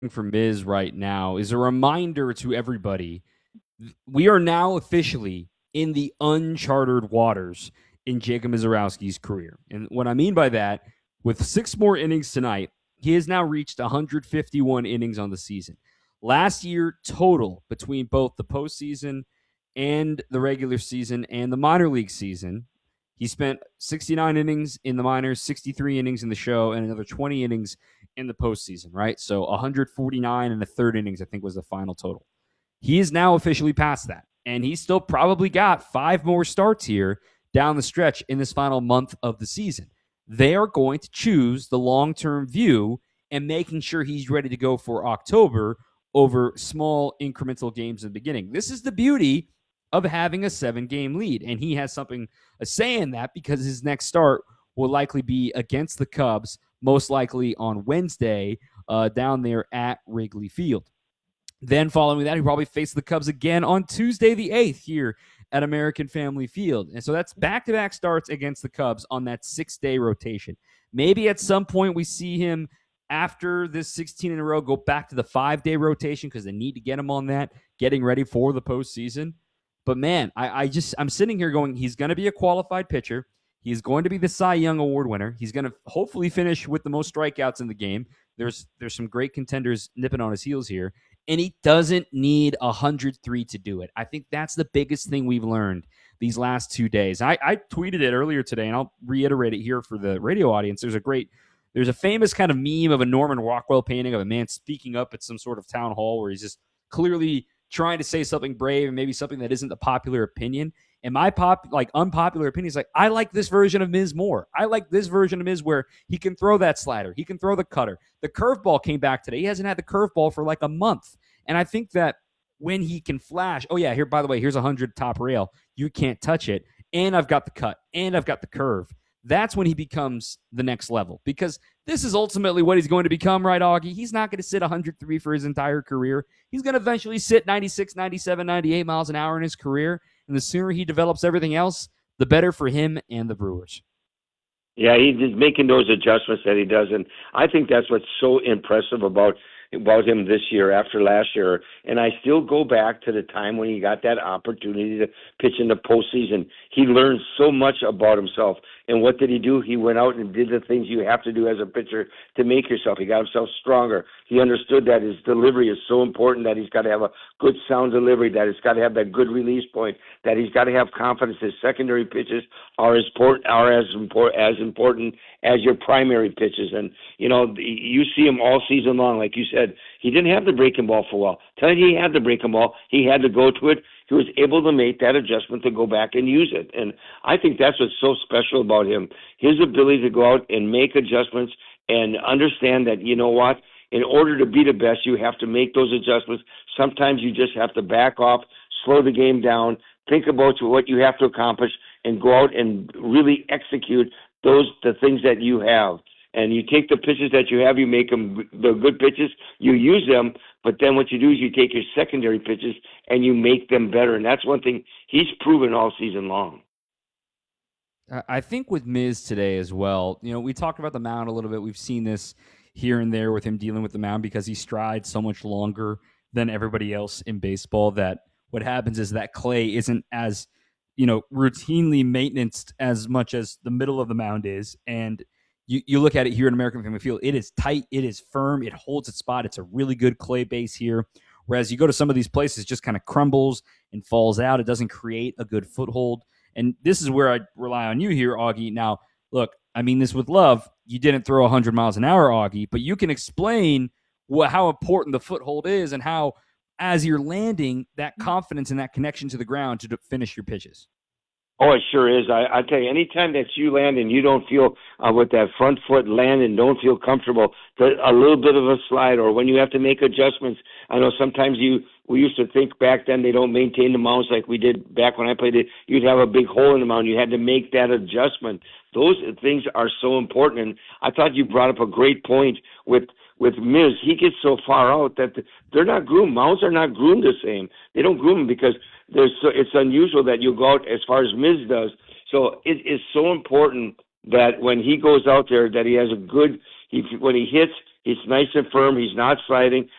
for Miz right now is a reminder to everybody we are now officially in the uncharted waters in Jacob Mizorowski's career. And what I mean by that, with 6 more innings tonight, he has now reached 151 innings on the season. Last year, total between both the postseason and the regular season and the minor league season, he spent 69 innings in the minors, 63 innings in the show, and another 20 innings in the postseason, right? So 149 and a third innings, I think, was the final total. He is now officially past that. And he's still probably got 5 more starts here down the stretch in this final month of the season. They are going to choose the long term view and making sure he's ready to go for October over small incremental games in the beginning. This is the beauty of having a 7 game lead. And he has something to say in that because his next start will likely be against the Cubs, most likely on Wednesday down there at Wrigley Field. Then following that, he probably faced the Cubs again on Tuesday the 8th here at American Family Field. And so that's back-to-back starts against the Cubs on that 6-day rotation. Maybe at some point we see him after this 16 in a row go back to the 5-day rotation because they need to get him on that, getting ready for the postseason. But man, I'm sitting here going, he's going to be a qualified pitcher. He's going to be the Cy Young Award winner. He's going to hopefully finish with the most strikeouts in the game. There's some great contenders nipping on his heels here, and he doesn't need 103 to do it. I think that's the biggest thing we've learned these last 2 days. I tweeted it earlier today, and I'll reiterate it here for the radio audience. There's a famous kind of meme of a Norman Rockwell painting of a man speaking up at some sort of town hall where he's just clearly trying to say something brave and maybe something that isn't the popular opinion. And my unpopular opinion is I like this version of Miz more. I like this version of Miz where he can throw that slider. He can throw the cutter. The curveball came back today. He hasn't had the curveball for like a month. And I think that when he can flash, oh yeah, here, by the way, here's 100 top rail. You can't touch it. And I've got the cut and I've got the curve. That's when he becomes the next level because this is ultimately what he's going to become, right, Augie? He's not going to sit 103 for his entire career. He's going to eventually sit 96, 97, 98 miles an hour in his career. And the sooner he develops everything else, the better for him and the Brewers. Yeah, he's making those adjustments that he does, and I think that's what's so impressive about him this year after last year. And I still go back to the time when he got that opportunity to pitch in the postseason. He learned so much about himself. And what did he do? He went out and did the things you have to do as a pitcher to make yourself. He got himself stronger. He understood that his delivery is so important, that he's got to have a good sound delivery, that he's got to have that good release point, that he's got to have confidence. His secondary pitches are as important as your primary pitches. And, you see him all season long. Like you said, he didn't have the breaking ball for a while. Tell you he had the breaking ball. He had to go to it. He was able to make that adjustment to go back and use it. And I think that's what's so special about him, his ability to go out and make adjustments and understand that, you know what, in order to be the best, you have to make those adjustments. Sometimes you just have to back off, slow the game down, think about what you have to accomplish, and go out and really execute the things that you have. And you take the pitches that you have, you make them the good pitches, you use them, but then what you do is you take your secondary pitches and you make them better. And that's one thing he's proven all season long. I think with Miz today as well, we talked about the mound a little bit. We've seen this here and there with him dealing with the mound because he strides so much longer than everybody else in baseball that what happens is that clay isn't as, routinely maintained as much as the middle of the mound is. And you look at it here in American Family Field, it is tight, it is firm, it holds its spot. It's a really good clay base here. Whereas you go to some of these places, it just kind of crumbles and falls out. It doesn't create a good foothold. And this is where I rely on you here, Augie. Now, look, I mean this with love. You didn't throw 100 miles an hour, Augie, but you can explain how important the foothold is and how, as you're landing, that confidence and that connection to the ground to finish your pitches. Oh, it sure is. I tell you, anytime that you land and you don't feel with that front foot land and don't feel comfortable, a little bit of a slide, or when you have to make adjustments. I know sometimes we used to think back then they don't maintain the mounds like we did back when I played it. You'd have a big hole in the mound. You had to make that adjustment. Those things are so important. And I thought you brought up a great point with Miz. He gets so far out that they're not groomed. Mounds are not groomed the same. They don't groom them because it's unusual that you go out as far as Miz does. So it is so important that when he goes out there that he has when he hits, he's nice and firm. He's not sliding.